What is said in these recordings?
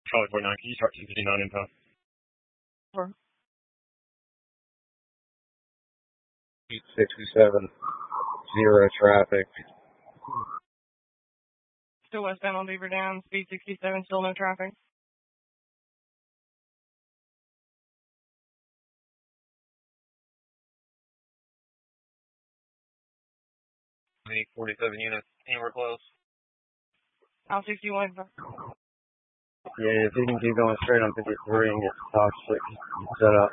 Charlie 49, can you start 259 info? Over. 67, 0 traffic. Still westbound on Beaver Dam, speed 67, still no traffic. We need 47 units, anywhere close. I'll 61. Yeah, if you can keep going straight on 53 and get toxic set up.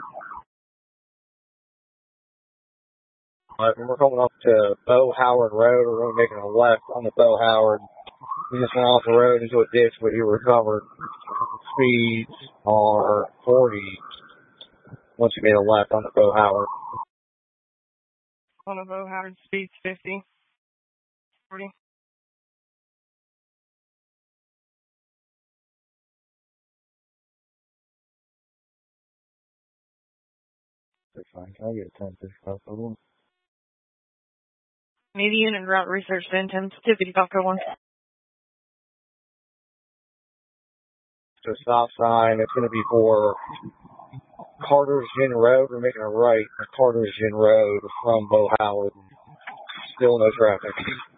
Alright, we're coming up to Bo Howard Road. We're going to be making a left on the Bo Howard. We just went off the road into a ditch, but you recovered. Speeds are 40 once you made a left on the Bo Howard. On the Bo Howard, speed's 50. 40. That's fine. Can I get a 1055 for one? Median and route research to 1055 for one. So stop sign, it's going to be for Carter's Gin Road. We're making a right at Carter's Gin Road from Bo Howard. Still no traffic.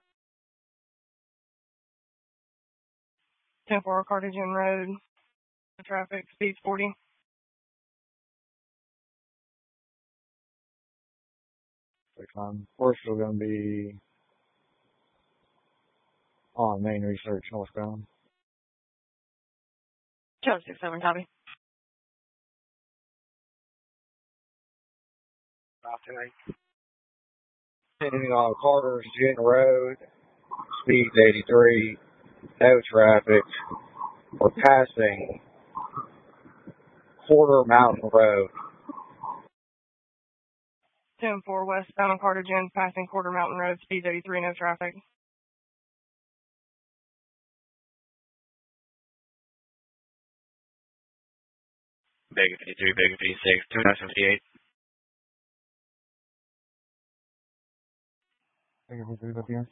10-4 Cartagena Road. The traffic, speed's 40. We're still going to be on Main Research northbound. Charlie 67, copy. Heading on Carter's Gin Road, speed's 83, no traffic. We're passing Porter Mountain Road. 10-4 westbound on Cartagena, passing Quarter Mountain Road, speed 83, no traffic. Vega 53, Vega 56, 2978. Vega 53 up here.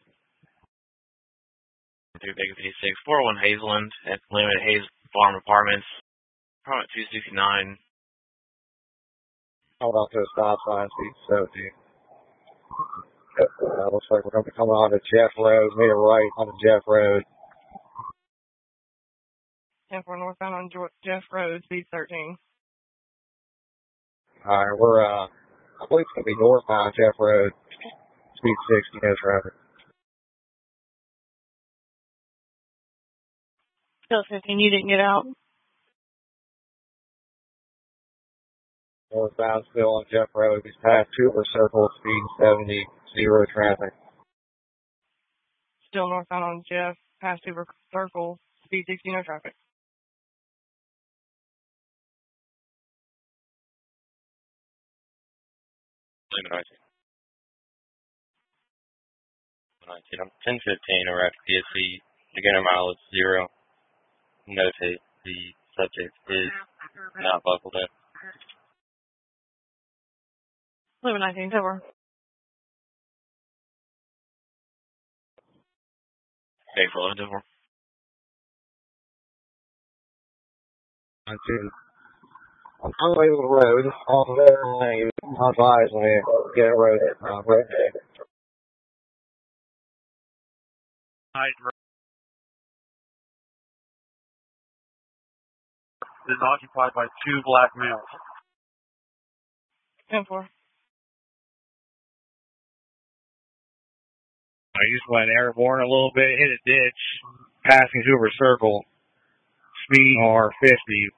Vega 56, 401 Hazeland at Limited Hayes Farm Apartments. Apartment 269. Hold on to a stop sign, speed 70. Looks like we're going to be coming on to Jeff Road. Made a right on the Jeff Road. 10-4 northbound on Jeff Road, speed 13. Alright, we're, I believe it's going to be northbound Jeff Road. Speed 60, no traffic. Still 15, you didn't get out. Northbound still on Jeff Road. He's past Cooper Circle, speed 70, 0 traffic. Still northbound on Jeff, past Hoover Circle, speed 60, no traffic. I'm 1015 or after PSC. Beginner mileage 0. Notate the subject is not buckled in. 1119, over. Okay, for over. I'm on the way to the road. Off of there, my advise me get a road. Is occupied by 2 black males. 10-4. I just went airborne a little bit, hit a ditch, passing Hoover Circle. Speed are 50.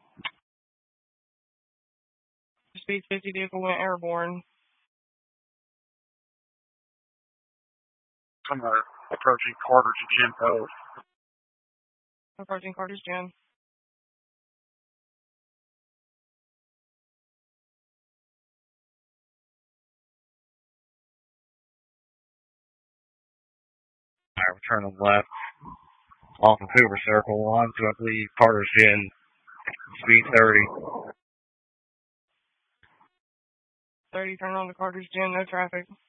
Speed 50, vehicle went airborne. I'm approaching Carter's Gin Road. Approaching Carter's Gin. Alright, we're turning left off of Hoover Circle onto, I believe, Carter's Gin. Speed 30. 30, turn on to Carter's Gin, no traffic.